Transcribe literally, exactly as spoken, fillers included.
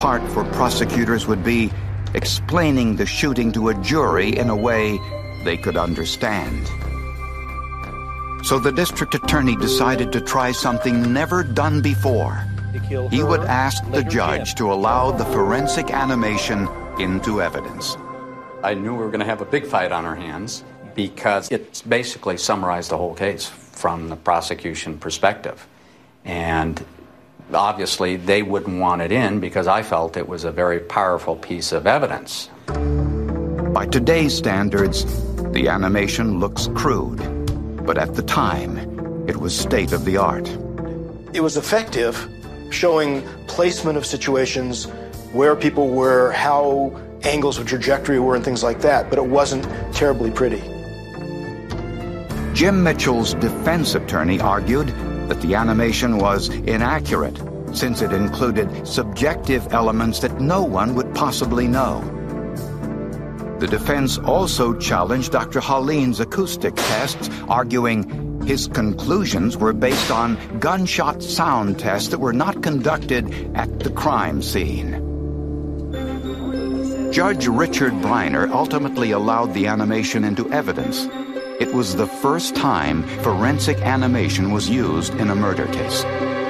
part for prosecutors would be explaining the shooting to a jury in a way they could understand. So the district attorney decided to try something never done before. He would ask the judge to allow the forensic animation into evidence. I knew we were going to have a big fight on our hands because it basically summarized the whole case from the prosecution perspective. And obviously they wouldn't want it in because I felt it was a very powerful piece of evidence. By today's standards, the animation looks crude, but at the time, it was state-of-the-art. It was effective, showing placement of situations, where people were, how angles of trajectory were, and things like that, but it wasn't terribly pretty. Jim Mitchell's defense attorney argued that the animation was inaccurate since it included subjective elements that no one would possibly know. The defense also challenged Doctor Halene's acoustic tests, arguing his conclusions were based on gunshot sound tests that were not conducted at the crime scene. Judge Richard Briner ultimately allowed the animation into evidence. It was the first time forensic animation was used in a murder case.